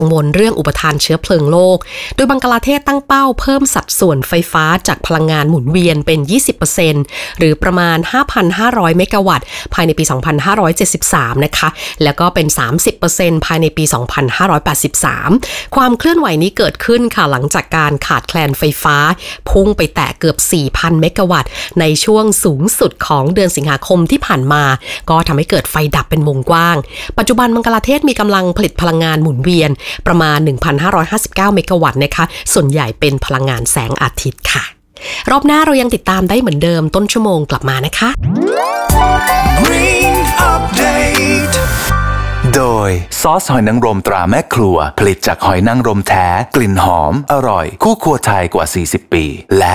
กังวลเรื่องอุปทานเชื้อเพลิงโลกโดยบังกลาเทศตั้งเป้าเพิ่มสัดส่วนไฟฟ้าจากพลังงานหมุนเวียนเป็น 20% หรือประมาณ 5,500 เมกะวัตต์ภายในปี 2573 นะคะแล้วก็เป็น 30% ภายในปี 2583 ความเคลื่อนไหวนี้เกิดขึ้นค่ะหลังจากการขาดแคลนไฟฟ้าพุ่งไปแตะเกือบ 4,000 เมกะวัตต์ในช่วงสูงสุดของเดือนสิงหาคมที่ผ่านมาก็ทำให้เกิดไฟดับเป็นวงกว้างปัจจุบันบังกลาเทศมีกำลังผลิตพลังงานหมุนเวียนประมาณ 1,559 เมกะวัตต์นะคะส่วนใหญ่เป็นพลังงานแสงอาทิตย์ค่ะรอบหน้าเรายังติดตามได้เหมือนเดิมต้นชั่วโมงกลับมานะคะ Green Update โดยซอสหอยนางรมตราแม่ครัวผลิตจากหอยนางรมแท้กลิ่นหอมอร่อยคู่ครัวไทยกว่า40 ปีและ